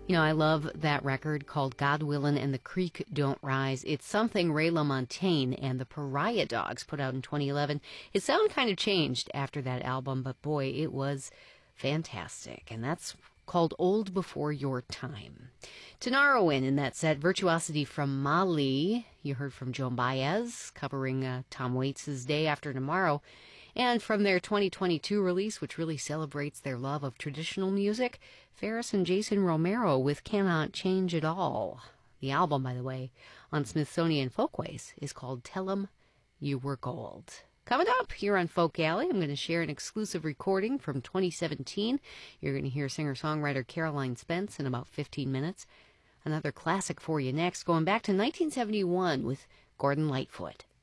I love that record called God Willin' and the Creek Don't Rise. It's something Ray LaMontagne and the Pariah Dogs put out in 2011. His sound kind of changed after that album, but boy, it was fantastic. And that's called Old Before Your Time. Tanarowin in that set, Virtuosity from Mali. You heard from Joan Baez covering Tom Waits' Day After Tomorrow. And from their 2022 release, which really celebrates their love of traditional music, Ferris and Jason Romero with Cannot Change It All. The album, by the way, on Smithsonian Folkways is called Tell 'Em You Were Gold. Coming up here on Folk Alley, I'm going to share an exclusive recording from 2017. You're going to hear singer-songwriter Caroline Spence in about 15 minutes. Another classic for you next, going back to 1971 with Gordon Lightfoot.